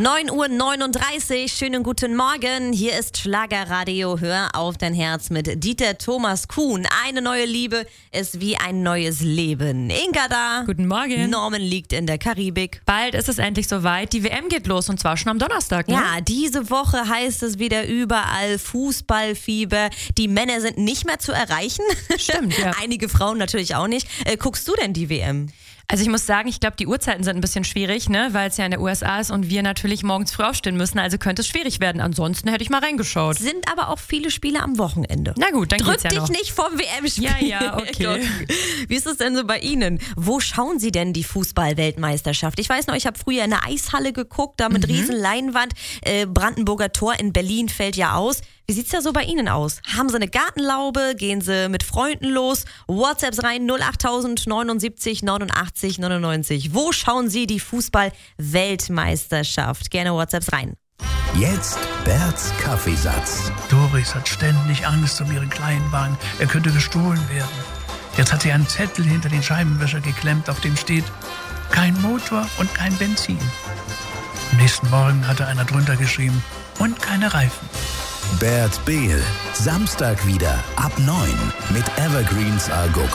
9:39 Uhr, schönen guten Morgen. Hier ist Schlagerradio, hör auf dein Herz mit Dieter Thomas Kuhn. Eine neue Liebe ist wie ein neues Leben. Inga da. Guten Morgen. Norman liegt in der Karibik. Bald ist es endlich soweit. Die WM geht los und zwar schon am Donnerstag, ne? Ja, diese Woche heißt es wieder überall Fußballfieber. Die Männer sind nicht mehr zu erreichen. Stimmt, ja. Einige Frauen natürlich auch nicht. Guckst du denn die WM? Also ich muss sagen, ich glaube, die Uhrzeiten sind ein bisschen schwierig, ne, weil es ja in der USA ist und wir natürlich morgens früh aufstehen müssen, also könnte es schwierig werden. Ansonsten hätte ich mal reingeschaut. Sind aber auch viele Spiele am Wochenende. Na gut, dann geht's ja noch. Drück dich nicht vom WM-Spiel. Ja, okay. Wie ist es denn so bei Ihnen? Wo schauen Sie denn die Fußball-Weltmeisterschaft? Ich weiß noch, ich habe früher in der Eishalle geguckt, da mit riesen Leinwand. Brandenburger Tor in Berlin fällt ja aus. Wie sieht's da so bei Ihnen aus? Haben Sie eine Gartenlaube? Gehen Sie mit Freunden los? WhatsApps rein 08000 79 89 99. Wo schauen Sie die Fußball-Weltmeisterschaft? Gerne WhatsApps rein. Jetzt Berts Kaffeesatz. Doris hat ständig Angst um ihren Kleinwagen. Er könnte gestohlen werden. Jetzt hat sie einen Zettel hinter den Scheibenwischer geklemmt, auf dem steht: kein Motor und kein Benzin. Am nächsten Morgen hatte einer drunter geschrieben: und keine Reifen. Bert Behl. Samstag wieder ab 9 mit Evergreens A Go